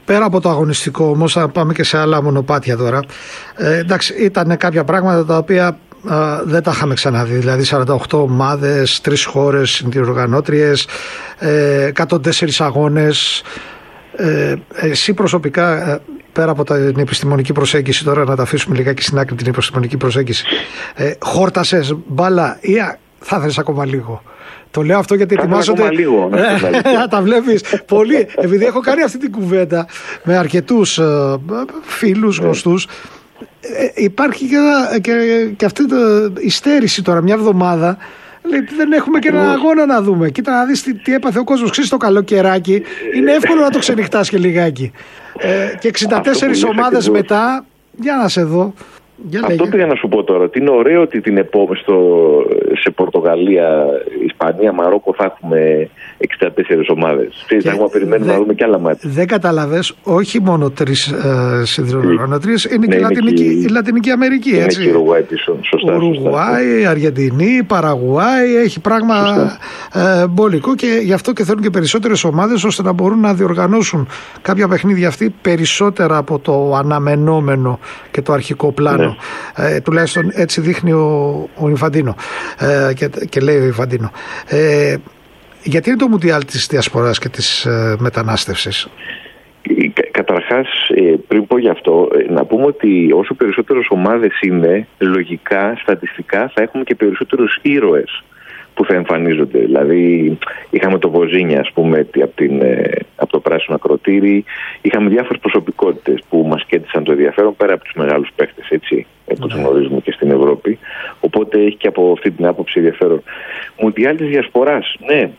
Πέρα από το αγωνιστικό όμως, θα πάμε και σε άλλα μονοπάτια τώρα. Εντάξει, ήταν κάποια πράγματα τα οποία δεν τα είχαμε ξαναδεί. Δηλαδή 48 ομάδες, 3 χώρες συνδιοργανώτριες, 104 αγώνες. Εσύ προσωπικά, πέρα από την επιστημονική προσέγγιση, τώρα να τα αφήσουμε λιγάκι στην άκρη την επιστημονική προσέγγιση, χόρτασες μπάλα ή θα ήθελες ακόμα λίγο? Το λέω αυτό γιατί ετοιμάζονται. Τα βλέπεις πολύ. Επειδή έχω κάνει αυτή την κουβέντα με αρκετούς φίλους, γνωστούς, υπάρχει και αυτή η στέρηση τώρα, μια εβδομάδα. Λέει, δεν έχουμε και έναν αγώνα να δούμε. Κοίτα να δεις τι έπαθε ο κόσμος. Ξέρεις, το καλοκαιράκι είναι εύκολο να το ξενυχτάς και λιγάκι. Και 64 ομάδες μετά, για να σε δω. Αυτό πήγα να σου πω τώρα, ότι είναι ωραίο ότι σε Πορτογαλία, Ισπανία, Μαρόκο θα έχουμε 64 ομάδες. Θα έχουμε περιμένουμε να δούμε και άλλα μάτια. Δεν καταλαβες, όχι μόνο 3 συνδιοργανωτρίες, είναι και η Λατινική Αμερική. Είναι και η Ουρουγουάη πίσω. Ουρουγουάη, Αργεντινή, Παραγουάη, έχει πράγμα μπολικό και γι' αυτό και θέλουν και περισσότερες ομάδες ώστε να μπορούν να διοργανώσουν κάποια παιχνίδια αυτή περισσότερα από το αναμενόμενο και το αρχικό πλάνο. Τουλάχιστον έτσι δείχνει ο Ινφαντίνο και λέει ο Ινφαντίνο. Γιατί είναι το Μουντιάλ της Διασποράς και της μετανάστευσης? Καταρχάς, πριν πω γι' αυτό, να πούμε ότι όσο περισσότερες ομάδες είναι, λογικά, στατιστικά, θα έχουμε και περισσότερους ήρωες που θα εμφανίζονται. Δηλαδή, είχαμε το Βοζίνια, ας πούμε, από το Πράσινο Ακροτήρι. Είχαμε διάφορες προσωπικότητες που μας κέντρισαν το ενδιαφέρον πέρα από τους μεγάλους παίχτες, έτσι, που τους γνωρίζουμε και στην Ευρώπη. Οπότε έχει και από αυτή την άποψη ενδιαφέρον. Μουντιάλ της Διασποράς, ναι,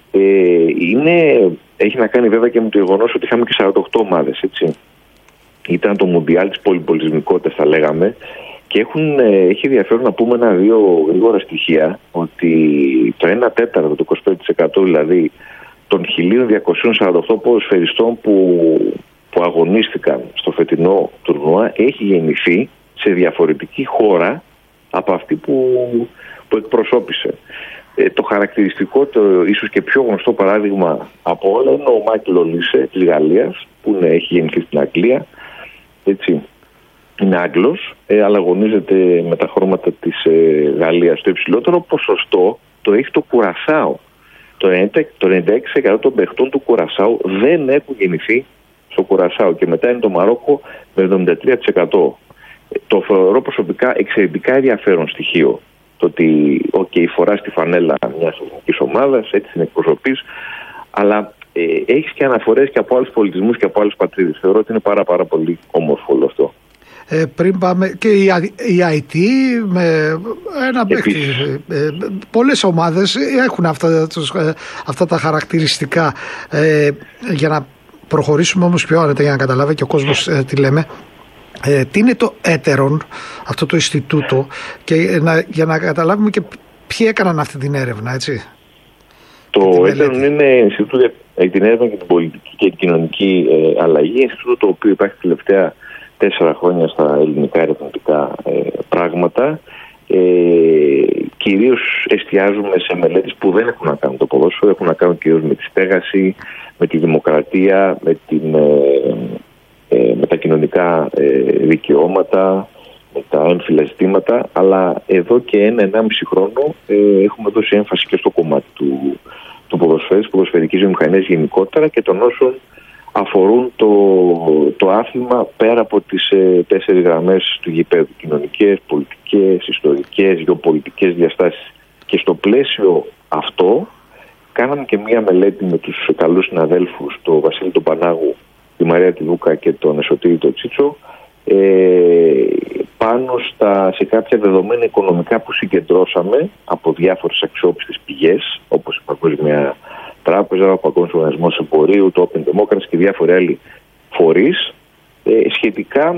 έχει να κάνει βέβαια και με το γεγονός ότι είχαμε και 48 ομάδες, έτσι. Ήταν το Μουντιάλ της πολυπολιτισμικότητας, θα λέγαμε. Και έχει ενδιαφέρον να πούμε 1-2 γρήγορα στοιχεία, ότι το 1/4, το 25%, δηλαδή των 1.248 ποδοσφαιριστών που αγωνίστηκαν στο φετινό τουρνουά έχει γεννηθεί σε διαφορετική χώρα από αυτή που εκπροσώπησε. Το χαρακτηριστικό, ίσως και πιο γνωστό παράδειγμα από όλα, είναι ο Μάικλ Ολίσε της Γαλλίας, που έχει γεννηθεί στην Αγγλία, έτσι. Είναι Άγγλος, αλλά αγωνίζεται με τα χρώματα της Γαλλίας. Το υψηλότερο ποσοστό το έχει το Κουρασάο. Το 96% των παιχτών του Κουρασάου δεν έχουν γεννηθεί στο Κουρασάο. Και μετά είναι το Μαρόκο με 73%. Το θεωρώ προσωπικά εξαιρετικά ενδιαφέρον στοιχείο. Το ότι φοράς τη φανέλα μιας εθνικής ομάδας, έτσι την εκπροσωπείς, αλλά έχεις και αναφορές και από άλλους πολιτισμούς και από άλλες πατρίδες. Θεωρώ ότι είναι πάρα πολύ όμορφο όλο αυτό. Πριν πάμε και η IT με ένα παίκτη. Πολλές ομάδες έχουν αυτά τα χαρακτηριστικά. Για να προχωρήσουμε όμως πιο άνετα, για να καταλάβει και ο κόσμος τι λέμε, τι είναι το έτερον, αυτό το Ινστιτούτο, και για να καταλάβουμε και ποιοι έκαναν αυτή την έρευνα, έτσι. Το έτερον είναι Ινστιτούτο για την έρευνα και την πολιτική και την κοινωνική αλλαγή, Ινστιτούτο το οποίο υπάρχει τελευταία 4 χρόνια στα ελληνικά ερευνητικά πράγματα. Κυρίως εστιάζουμε σε μελέτες που δεν έχουν να κάνουν το ποδόσφαιρο, έχουν να κάνουν κυρίως με τη στέγαση, με τη δημοκρατία, με τα κοινωνικά δικαιώματα, με τα έμφυλα ζητήματα, αλλά εδώ και 1-1,5 χρόνο έχουμε δώσει έμφαση και στο κομμάτι του ποδοσφαίρου, της ποδοσφαιρικής βιομηχανίας γενικότερα και των όσων αφορούν το άθλημα πέρα από τις 4 γραμμές του γηπέδου: κοινωνικές, πολιτικές, ιστορικές, γεωπολιτικές διαστάσεις. Και στο πλαίσιο αυτό κάναμε και μία μελέτη με τους καλούς συναδέλφους, τον Βασίλη τον Πανάγου, τη Μαρία τη Δούκα και τον Εσωτήρη τον Τσίτσο, πάνω σε κάποια δεδομένα οικονομικά που συγκεντρώσαμε από διάφορες αξιόπιστες πηγές, όπως η Παγκόσμια Τράπεζα, ο Παγκόσμιος Οργανισμός Εμπορίου, το Open Democracy και διάφοροι άλλοι φορείς, σχετικά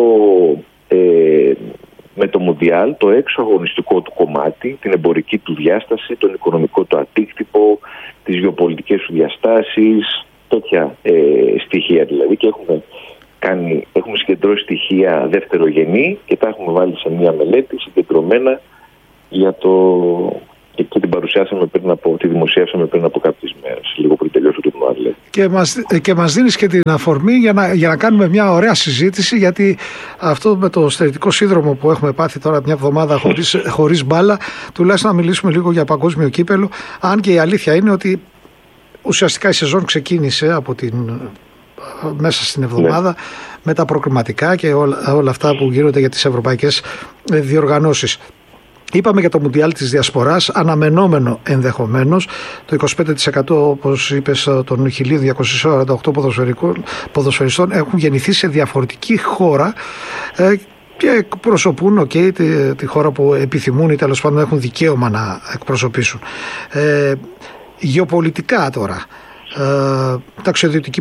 με το Μουντιάλ, το έξω αγωνιστικό του κομμάτι, την εμπορική του διάσταση, τον οικονομικό του αντίκτυπο, τις γεωπολιτικές του διαστάσεις, τέτοια στοιχεία δηλαδή, και έχουμε συγκεντρώσει στοιχεία δευτερογενή και τα έχουμε βάλει σε μια μελέτη συγκεντρωμένα και την παρουσιάσαμε τη δημοσιεύσαμε πριν από κάποιες μέρες, λίγο πριν τελειώσει το τουρνουά δηλαδή. Και μας δίνεις και την αφορμή για να κάνουμε μια ωραία συζήτηση, γιατί αυτό με το στερετικό σύνδρομο που έχουμε πάθει τώρα μια εβδομάδα χωρίς μπάλα, τουλάχιστον να μιλήσουμε λίγο για παγκόσμιο κύπελο, αν και η αλήθεια είναι ότι ουσιαστικά η σεζόν ξεκίνησε μέσα στην εβδομάδα, με τα προκριματικά και όλα αυτά που γίνονται για τις ευρωπαϊκές διοργανώσεις. Είπαμε για το Μουντιάλ της Διασποράς, αναμενόμενο ενδεχομένως, το 25% όπως είπες των 1.248 ποδοσφαιριστών έχουν γεννηθεί σε διαφορετική χώρα και εκπροσωπούν τη χώρα που επιθυμούν ή τέλος πάντων έχουν δικαίωμα να εκπροσωπήσουν. Γεωπολιτικά τώρα, ταξιδιωτικοί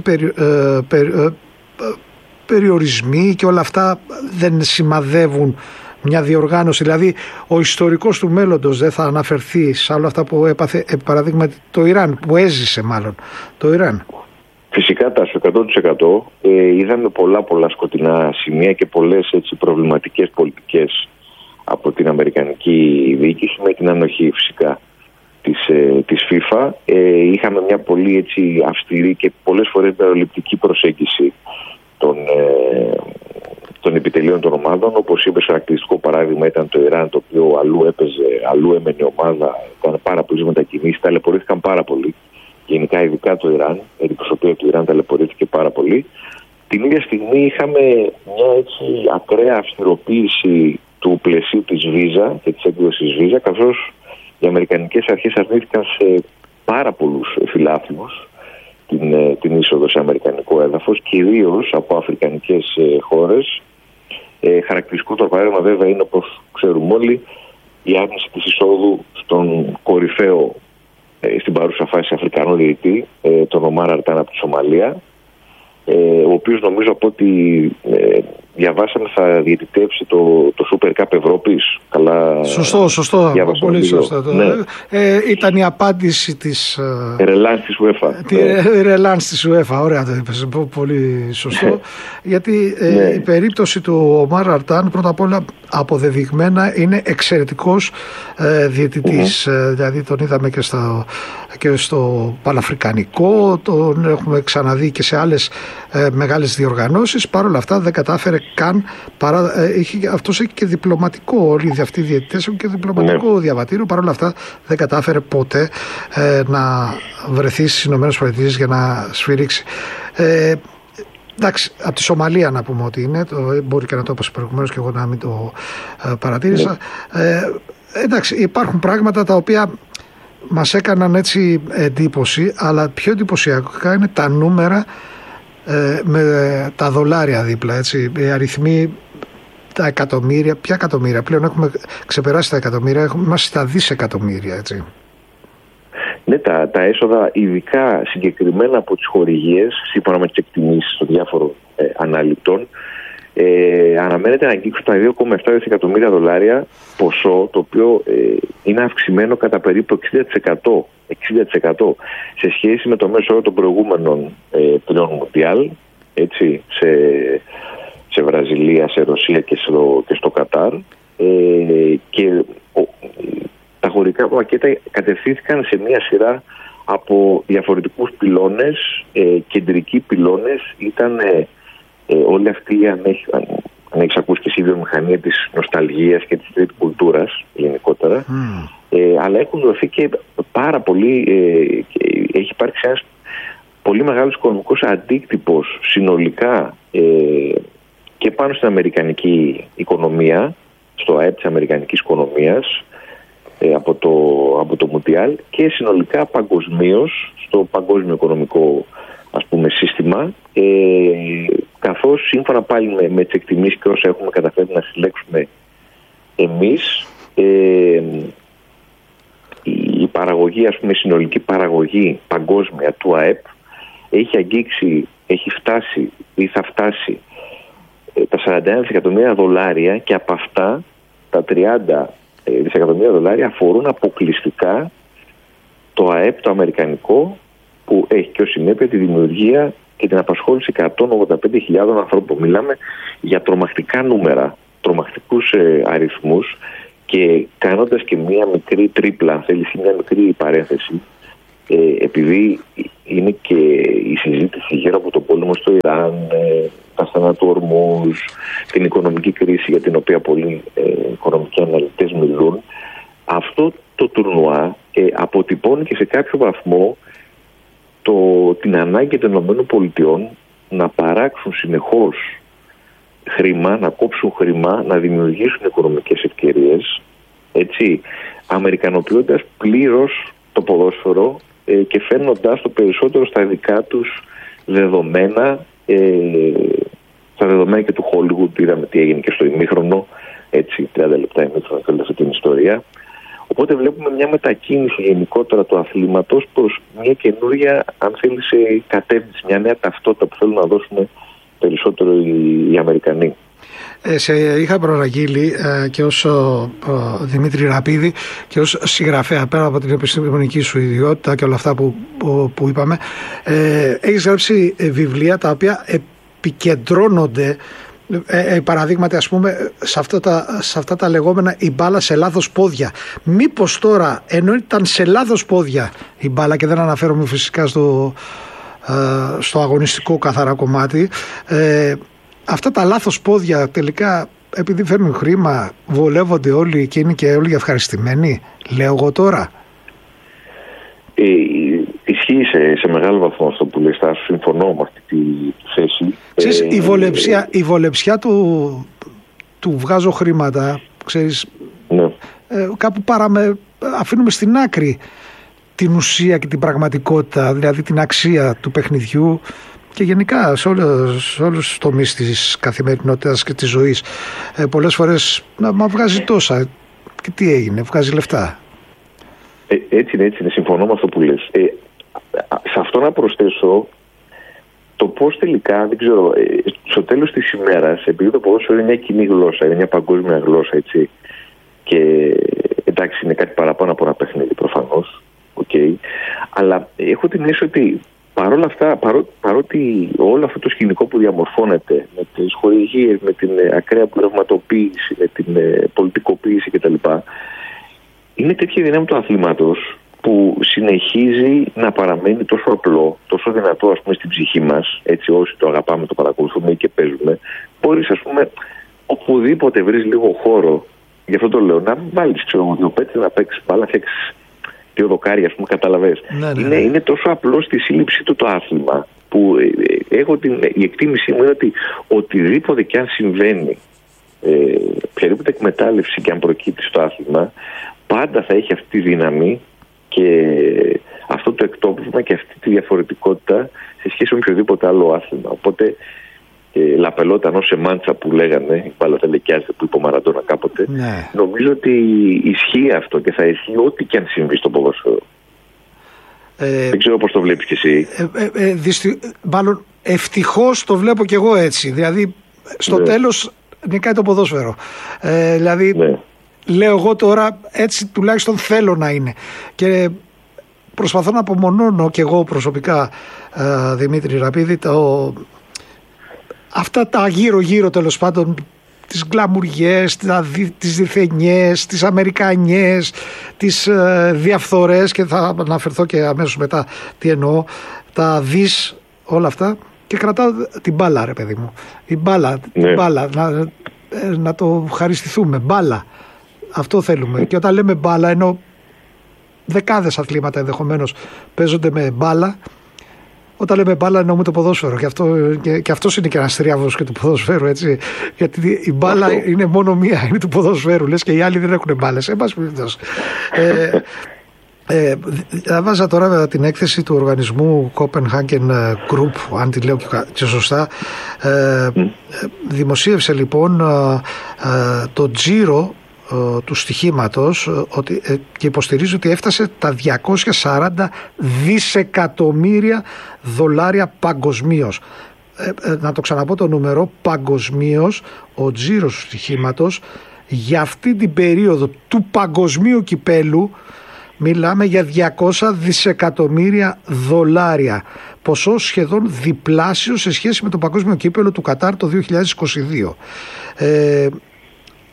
περιορισμοί και όλα αυτά δεν σημαδεύουν μια διοργάνωση, δηλαδή ο ιστορικός του μέλλοντος δεν θα αναφερθεί σε όλα αυτά που έπαθε, παραδείγματι το Ιράν, που έζησε μάλλον το Ιράν? Φυσικά, Τάσο, 100%. Είδαμε πολλά σκοτεινά σημεία και πολλές προβληματικές πολιτικές από την αμερικανική διοίκηση, με την ανοχή φυσικά της FIFA. Είχαμε μια πολύ αυστηρή και πολλές φορές μεροληπτική προσέγγιση των επιτελείων των ομάδων. Όπως είπες, χαρακτηριστικό παράδειγμα ήταν το Ιράν, το οποίο αλλού έπαιζε, αλλού έμενε ομάδα, ήταν πάρα πολλές μετακινήσεις, ταλαιπωρήθηκαν πάρα πολύ. Γενικά, ειδικά το Ιράν, η αντιπροσωπεία του Ιράν ταλαιπωρήθηκε πάρα πολύ. Την ίδια στιγμή είχαμε μια ακραία αυστηροποίηση του πλαισίου της βίζα και της έκδοσης βίζα, καθώς οι αμερικανικές αρχές αρνήθηκαν σε πάρα πολλούς φιλάθλους την είσοδο σε αμερικανικό έδαφος, κυρίως από αφρικανικές χώρες. Χαρακτηριστικό το παράδειγμα βέβαια είναι, όπως ξέρουμε όλοι, η άρνηση της εισόδου στον κορυφαίο στην παρούσα φάση Αφρικανό διαιτητή, τον Ομάρ Αρτάν από τη Σομαλία, ο οποίος νομίζω από ό,τι διαβάσαμε θα διαιτητεύσει το Super Cup Ευρώπης. Καλά, σωστό, πολύ σωστό. Ναι. Ήταν η απάντηση της Ρελάνς της UEFA. Ρελάνς της UEFA, ωραία το είπες, πολύ σωστό. Γιατί η περίπτωση του Ομάρ Αρτάν πρώτα απ' όλα αποδεδειγμένα είναι εξαιρετικός διαιτητής. Δηλαδή τον είδαμε και στο Παναφρικανικό, τον έχουμε ξαναδεί και σε άλλες μεγάλες διοργανώσεις. Παρ' όλα αυτά δεν κατάφερε καν, αυτός έχει και διπλωματικό, όλοι αυτοί οι διαιτητές έχουν και διπλωματικό διαβατήριο, παρ' όλα αυτά δεν κατάφερε ποτέ να βρεθεί στις ΗΠΑ για να σφυρίξει. Εντάξει, από τη Σομαλία να πούμε ότι είναι, μπορεί και να το είπα προηγουμένως και εγώ να μην το παρατήρησα. Εντάξει, υπάρχουν πράγματα τα οποία μας έκαναν εντύπωση, αλλά πιο εντυπωσιακά είναι τα νούμερα με τα δολάρια δίπλα, οι αριθμοί, τα εκατομμύρια. Ποια εκατομμύρια? Πλέον έχουμε ξεπεράσει τα εκατομμύρια, είμαστε στα δισεκατομμύρια, Ναι, τα έσοδα, ειδικά συγκεκριμένα από τις χορηγίες, σύμφωνα με τις εκτιμήσεις των διάφορων αναλυτών, αναμένεται να αγγίξουν τα 2,7 δισεκατομμύρια δολάρια, ποσό το οποίο είναι αυξημένο κατά περίπου 60% σε σχέση με το μέσο όρο των προηγούμενων τριών Μουντιάλ, σε Βραζιλία, σε Ρωσία και στο Κατάρ, και τα χωρικά πακέτα κατευθύνθηκαν σε μια σειρά από διαφορετικούς πυλώνες. Κεντρικοί πυλώνες ήταν όλη αυτή, αν έχεις ακούσει και εσύ, η βιομηχανία της νοσταλγίας και της street κουλτούρας γενικότερα, αλλά έχουν δοθεί και πάρα πολύ, έχει υπάρξει ένας πολύ μεγάλος οικονομικός αντίκτυπος συνολικά και πάνω στην αμερικανική οικονομία, στο ΑΕΠ της αμερικανικής οικονομίας, από το Μουντιάλ, και συνολικά παγκοσμίως στο παγκόσμιο οικονομικό σύστημα, καθώς σύμφωνα πάλι με τις εκτιμήσεις και όσα έχουμε καταφέρει να συλλέξουμε εμείς, η παραγωγή, η συνολική παραγωγή παγκόσμια του ΑΕΠ έχει φτάσει ή θα φτάσει τα 41 δισεκατομμύρια δολάρια, και από αυτά τα 30 δισεκατομμύρια δολάρια αφορούν αποκλειστικά το ΑΕΠ το αμερικανικό, που έχει και ως συνέπεια τη δημιουργία και την απασχόληση 185.000 ανθρώπων. Μιλάμε για τρομακτικά νούμερα, τρομακτικούς αριθμούς, Και κάνοντας και μια μικρή τρίπλα, αν θέλεις, μια μικρή παρένθεση, επειδή είναι και η συζήτηση γύρω από το πόλεμο στο Ιράν, τα στενά του Ορμούζ, την οικονομική κρίση για την οποία πολλοί οικονομικοί αναλυτές μιλούν, αυτό το τουρνουά αποτυπώνει και σε κάποιο βαθμό την ανάγκη των ΗΠΑ να παράξουν συνεχώς χρήμα, να κόψουν χρήμα, να δημιουργήσουν οικονομικές ευκαιρίες, έτσι, αμερικανοποιώντας πλήρως το ποδόσφαιρο και φέρνοντάς το περισσότερο στα δικά τους δεδομένα, στα δεδομένα και του Hollywood. Είδαμε τι έγινε και στο ημίχρονο, έτσι, 30 λεπτά ημίχρονο και όλη αυτή την ιστορία. Οπότε βλέπουμε μια μετακίνηση γενικότερα του αθλήματος προς μια καινούργια, αν θέλεις, κατεύθυνση, μια νέα ταυτότητα που θέλουν να δώσουν περισσότερο οι Αμερικανοί. Σε είχα προαναγγείλει και ως Δημήτρη Ραπίδη και ως συγγραφέα, πέρα από την επιστημονική σου ιδιότητα και όλα αυτά που είπαμε, έχεις γράψει βιβλία τα οποία επικεντρώνονται, παραδείγματι, ας πούμε, σε αυτά τα λεγόμενα η μπάλα σε λάθος πόδια. Μήπως τώρα, ενώ ήταν σε λάθος πόδια η μπάλα, και δεν αναφέρομαι φυσικά στο αγωνιστικό καθαρά κομμάτι, αυτά τα λάθος πόδια τελικά, επειδή φέρνουν χρήμα, βολεύονται όλοι και είναι και όλοι ευχαριστημένοι, λέω εγώ τώρα. Ισχύει σε μεγάλο βαθμό αυτό που λες, θα συμφωνώ με αυτή τη θέση. Ξέρεις, η βολεψιά του βγάζω χρήματα, ξέρεις, ναι. Κάπου αφήνουμε στην άκρη την ουσία και την πραγματικότητα, δηλαδή την αξία του παιχνιδιού και γενικά σε όλους τους τομείς της καθημερινότητας και της ζωής. Πολλές φορές μα βγάζει τόσα και τι έγινε, βγάζει λεφτά. Έτσι είναι, συμφωνώ με αυτό που λες. Σε αυτό να προσθέσω το πώς τελικά, δεν ξέρω, στο τέλος της ημέρας, επειδή το ποδόσφαιρο είναι μια κοινή γλώσσα, είναι μια παγκόσμια γλώσσα, έτσι, και εντάξει είναι κάτι παραπάνω από ένα παιχνίδι προφανώς, okay, αλλά έχω την αίσθηση ότι παρόλα αυτά, παρότι όλο αυτό το σκηνικό που διαμορφώνεται με τις χορηγίες, με την ακραία πνευματοποίηση, με την πολιτικοποίηση κτλ., είναι τέτοια δύναμη του αθλήματος που συνεχίζει να παραμένει τόσο απλό, τόσο δυνατό, ας πούμε, στην ψυχή μας, έτσι, όσοι το αγαπάμε, το παρακολουθούμε και παίζουμε. Μπορείς, ας πούμε, οπουδήποτε βρεις λίγο χώρο, γι' αυτό το λέω, να βάλεις, ξέρω, δύο πέτρες, να παίξεις μπάλα, να φτιάξεις δύο δοκάρια, ας πούμε, καταλαβες. Ναι. Είναι τόσο απλό στη σύλληψή του το άθλημα, που η εκτίμησή μου είναι ότι οτιδήποτε και αν συμβαίνει, οποιαδήποτε εκμετάλλευση και αν προκύπτει στο άθλημα, πάντα θα έχει αυτή τη δύναμη και αυτό το εκτόπισμα και αυτή τη διαφορετικότητα σε σχέση με οποιοδήποτε άλλο άθλημα. Οπότε λαπελόταν ως σε μάντσα που λέγανε, η μπάλα τελεκιάζεται που είπε ο Μαραντόνα κάποτε, ναι. Νομίζω ότι ισχύει αυτό και θα ισχύει ό,τι και αν συμβεί στο ποδόσφαιρο. Δεν ξέρω πώς το βλέπεις κι εσύ. Μάλλον ευτυχώς το βλέπω κι εγώ έτσι. Δηλαδή στο τέλος νικάει το ποδόσφαιρο. Δηλαδή λέω εγώ τώρα, έτσι τουλάχιστον θέλω να είναι. Και προσπαθώ να απομονώνω κι εγώ προσωπικά, Δημήτρη Ραπίδη, αυτά τα γύρω-γύρω τέλος πάντων, τις γκλαμουριές, τις διθενιές, τις αμερικανιές, τις διαφθορές, και θα αναφερθώ και αμέσως μετά τι εννοώ, τα δις, όλα αυτά, και κρατάω την μπάλα, ρε παιδί μου. Η μπάλα, την μπάλα, να το ευχαριστηθούμε, μπάλα. Αυτό θέλουμε. Και όταν λέμε μπάλα, ενώ δεκάδες αθλήματα ενδεχομένως παίζονται με μπάλα, όταν λέμε μπάλα εννοούμε το ποδόσφαιρο. Και αυτός είναι και ένας τριάβος και του ποδόσφαιρου, έτσι. Γιατί η μπάλα είναι μόνο μία, είναι του ποδόσφαιρου. Λες και οι άλλοι δεν έχουν μπάλες. Βάζα τώρα την έκθεση του οργανισμού Copenhagen Group, αν τη λέω και σωστά. Δημοσίευσε λοιπόν το τζίρο του στοιχήματος και υποστηρίζει ότι έφτασε τα 240 δισεκατομμύρια δολάρια παγκοσμίως. Να το ξαναπώ το νούμερο, παγκοσμίως ο τζίρος του στοιχήματος για αυτή την περίοδο του παγκοσμίου κυπέλου, μιλάμε για 200 δισεκατομμύρια δολάρια, ποσό σχεδόν διπλάσιο σε σχέση με το παγκόσμιο κύπελο του Κατάρ το 2022.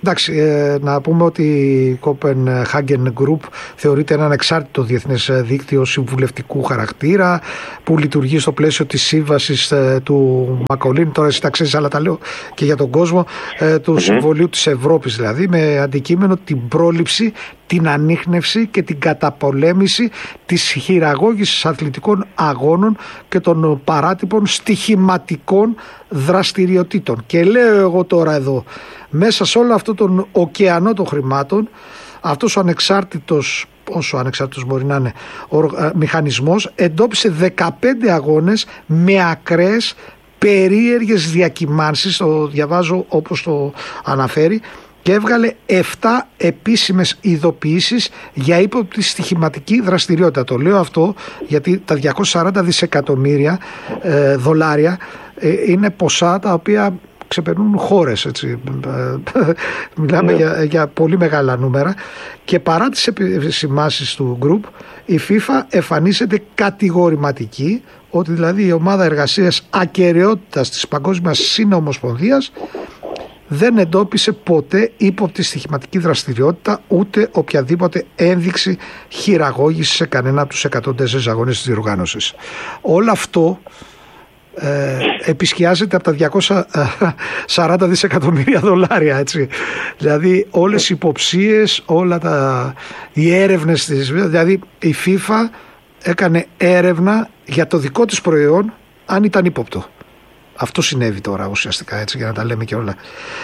Εντάξει, να πούμε ότι η Copenhagen Group θεωρείται ένα ανεξάρτητο διεθνές δίκτυο συμβουλευτικού χαρακτήρα που λειτουργεί στο πλαίσιο της σύμβασης του Μακολίν, τώρα εσύ τα ξέρεις αλλά τα λέω και για τον κόσμο, του Συμβολίου της Ευρώπης δηλαδή, με αντικείμενο την πρόληψη, την ανίχνευση και την καταπολέμηση της χειραγώγησης αθλητικών αγώνων και των παράτυπων στοιχηματικών δραστηριοτήτων. Και λέω εγώ τώρα εδώ, μέσα σε όλο αυτό τον ωκεανό των χρημάτων, αυτός ο ανεξάρτητος, όσο ανεξάρτητος μπορεί να είναι, μηχανισμός εντόπισε 15 αγώνες με ακραίες περίεργες διακυμάνσεις, το διαβάζω όπως το αναφέρει, και έβγαλε 7 επίσημες ειδοποιήσεις για ύποπτη στοιχηματική δραστηριότητα. Το λέω αυτό γιατί τα 240 δισεκατομμύρια δολάρια είναι ποσά τα οποία ξεπερνούν χώρες, έτσι. Μιλάμε για πολύ μεγάλα νούμερα, και παρά τις επισημάσεις του Group, η FIFA εμφανίζεται κατηγορηματική ότι δηλαδή η ομάδα εργασίας ακεραιότητας της Παγκόσμιας Συνομοσπονδίας δεν εντόπισε ποτέ ύποπτη στοιχηματική δραστηριότητα ούτε οποιαδήποτε ένδειξη χειραγώγηση σε κανένα από τους 104 αγώνες της διοργάνωσης. Όλο αυτό επισκιάζεται από τα 240 δισεκατομμύρια δολάρια, έτσι. Δηλαδή όλες οι υποψίες, οι έρευνες της, δηλαδή η FIFA έκανε έρευνα για το δικό της προϊόν αν ήταν ύποπτο. Αυτό συνέβη τώρα ουσιαστικά, έτσι, για να τα λέμε και όλα.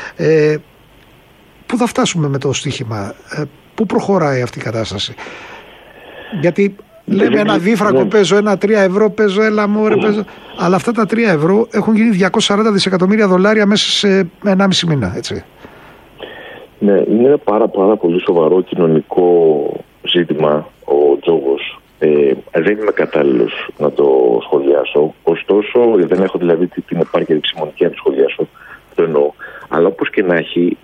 Πού θα φτάσουμε με το στοίχημα, πού προχωράει αυτή η κατάσταση? Γιατί λέμε ένα δίφραγκο παίζω, ένα 3 ευρώ παίζω, έλα μωρέ παίζω, αλλά αυτά τα 3 ευρώ έχουν γίνει 240 δισεκατομμύρια δολάρια μέσα σε 1,5 μήνα, έτσι. Ναι, είναι ένα πάρα πολύ σοβαρό κοινωνικό ζήτημα ο τζόγος. Δεν είμαι κατάλληλος να το σχολιάσω. Ωστόσο, δεν έχω δηλαδή την επάρκεια επιστημονική να το σχολιάσω. Το εννοώ. Αλλά όπως και να έχει,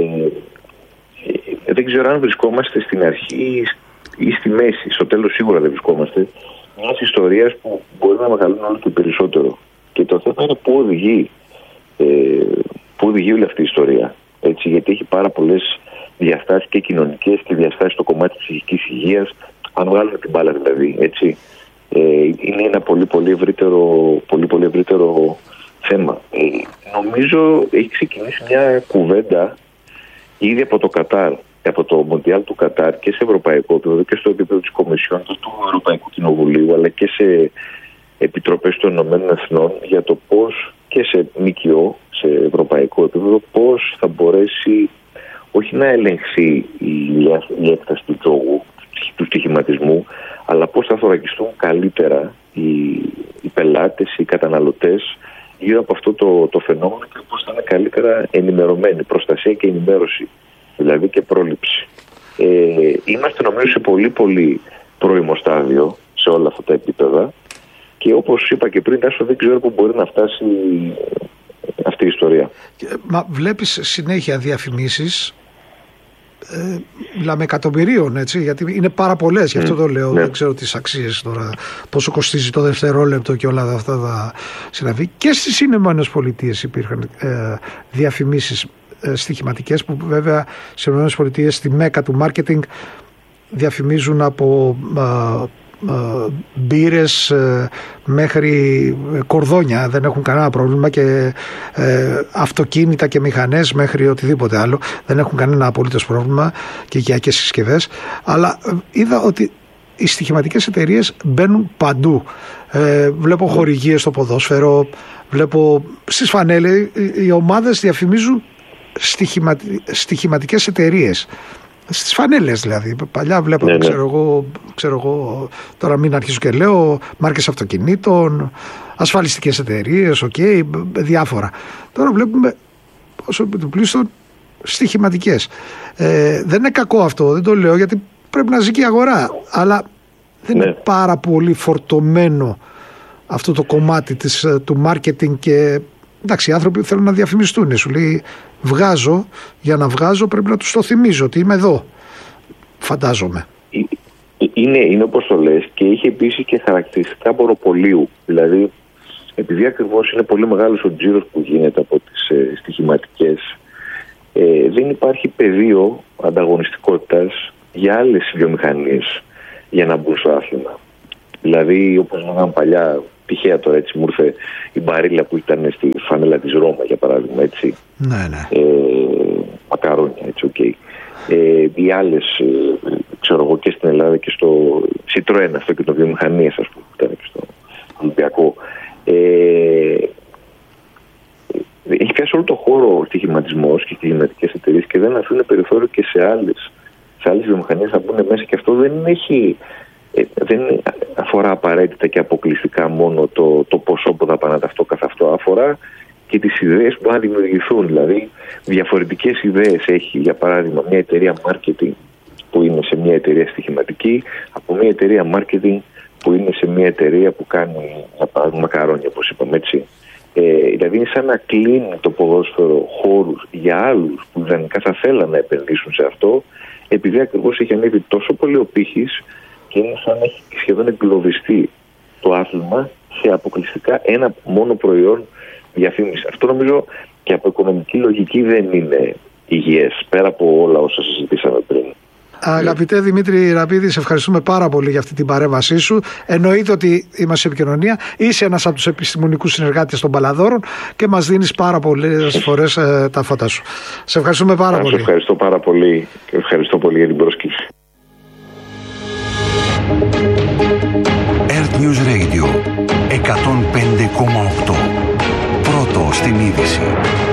δεν ξέρω αν βρισκόμαστε στην αρχή ή στη μέση. Στο τέλος σίγουρα δεν βρισκόμαστε. Μιας ιστορίας που μπορεί να μεγαλώνει όλο και περισσότερο. Και το θέμα είναι πού οδηγεί όλη αυτή η ιστορία. Έτσι, γιατί έχει πάρα πολλές διαστάσεις και κοινωνικές και διαστάσεις στο κομμάτι της ψυχικής υγείας. Αν βγάλουμε την μπάλα δηλαδή, έτσι, είναι ένα πολύ ευρύτερο θέμα. Νομίζω έχει ξεκινήσει μια κουβέντα ήδη από το Κατάρ, από το Μοντιάλ του Κατάρ, και σε ευρωπαϊκό επίπεδο και στο επίπεδο της Κομισιόν του Ευρωπαϊκού Κοινοβουλίου, αλλά και σε επιτροπές των Ηνωμένων Εθνών, για το πώς, και σε ΜΚΟ, σε ευρωπαϊκό επίπεδο, πώς θα μπορέσει όχι να ελεγχθεί η έκταση του τζόγου, του στοιχηματισμού, αλλά πώς θα θωρακιστούν καλύτερα οι πελάτες, οι καταναλωτές γύρω από αυτό το φαινόμενο, και πώς θα είναι καλύτερα ενημερωμένοι, προστασία και ενημέρωση, δηλαδή και πρόληψη. Είμαστε νομίζω σε πολύ πρώιμο στάδιο σε όλα αυτά τα επίπεδα, και όπως είπα και πριν, Τάσο, δεν ξέρω πού μπορεί να φτάσει αυτή η ιστορία. Μα βλέπεις συνέχεια διαφημίσεις, μιλάμε εκατομμυρίων, έτσι, γιατί είναι πάρα πολλές, γι' αυτό το λέω. Δεν ξέρω τις αξίες τώρα, πόσο κοστίζει το δευτερόλεπτο και όλα αυτά θα συναντήσει. Και στις Ηνωμένες Πολιτείες υπήρχαν διαφημίσεις στοιχηματικές, που βέβαια στις Ηνωμένες Πολιτείες, στη μέκα του μάρκετινγκ, διαφημίζουν από μπύρες μέχρι κορδόνια, δεν έχουν κανένα πρόβλημα, και αυτοκίνητα και μηχανές μέχρι οτιδήποτε άλλο, δεν έχουν κανένα απολύτως πρόβλημα, και οικιακές συσκευές. Αλλά είδα ότι οι στοιχηματικές εταιρείες μπαίνουν παντού. Βλέπω χορηγίες στο ποδόσφαιρο, βλέπω στις φανέλες, οι ομάδες διαφημίζουν στοιχηματικές εταιρείες. Στις φανέλες δηλαδή. Παλιά βλέπαμε, ξέρω εγώ, τώρα μην αρχίσω και λέω, μάρκες αυτοκινήτων, ασφαλιστικές εταιρείες, διάφορα. Τώρα βλέπουμε όσο του πλήστον στοιχηματικές. Δεν είναι κακό αυτό, δεν το λέω, γιατί πρέπει να ζει και η αγορά, αλλά δεν είναι πάρα πολύ φορτωμένο αυτό το κομμάτι του marketing, και εντάξει, οι άνθρωποι θέλουν να διαφημιστούν. Σου λέει, βγάζω, για να βγάζω πρέπει να τους το θυμίζω ότι είμαι εδώ, φαντάζομαι. Είναι όπως το λες, και είχε επίσης και χαρακτηριστικά μονοπωλίου. Δηλαδή, επειδή ακριβώς είναι πολύ μεγάλος ο τζίρος που γίνεται από τις στοιχηματικές δεν υπάρχει πεδίο ανταγωνιστικότητας για άλλες βιομηχανίες για να μπουν στο άθλημα. Δηλαδή, όπως λέγαμε παλιά, τυχαία τώρα έτσι μου ήρθε η μπαρίλα που ήταν στη φανέλα της Ρώμα, για παράδειγμα, έτσι. Ναι. Μακαρόνια, έτσι, okay. Οι άλλες, ξέρω εγώ, και στην Ελλάδα και στο Citroën, αυτό και το βιομηχανίες, ας πούμε, που ήταν και στο Ολυμπιακό. Έχει πιάσει όλο το χώρο ο στοιχηματισμός και οι κλιματικές εταιρείες και δεν αφήνουν περιθώριο και σε άλλες βιομηχανίες να μπουν μέσα, και αυτό δεν αφορά απαραίτητα και αποκλειστικά μόνο το ποσό που δαπανάται αυτό καθ' αυτό, αφορά και τις ιδέες που να δημιουργηθούν. Δηλαδή, διαφορετικές ιδέες έχει, για παράδειγμα, μια εταιρεία marketing που είναι σε μια εταιρεία στοιχηματική, από μια εταιρεία marketing που είναι σε μια εταιρεία που κάνει, για παράδειγμα, μακαρόνια, όπως είπαμε, έτσι. Δηλαδή, είναι σαν να κλείνει το ποδόσφαιρο χώρους για άλλους που ιδανικά θα θέλαν να επενδύσουν σε αυτό, επειδή ακριβώς έχει ανέβει τόσο πολύ ο πύχης και είναι σαν να έχει σχεδόν εγκλωβιστεί το άθλημα σε αποκλειστικά ένα μόνο προϊόν διαφήμιση. Αυτό νομίζω και από οικονομική λογική δεν είναι υγιές, πέρα από όλα όσα συζητήσαμε πριν. Αγαπητέ Δημήτρη Ραπίδη, σε ευχαριστούμε πάρα πολύ για αυτή την παρέμβασή σου. Εννοείται ότι είμαστε σε επικοινωνία. Είσαι ένας από τους επιστημονικούς συνεργάτες των Μπαλαδόρων και μας δίνεις πάρα πολλές φορές τα φώτα σου. Σε ευχαριστούμε πάρα πολύ. Σε ευχαριστώ πάρα πολύ και ευχαριστώ πολύ για την πρόσκληση. Earth News Radio 105,8. Πρώτο στην είδηση.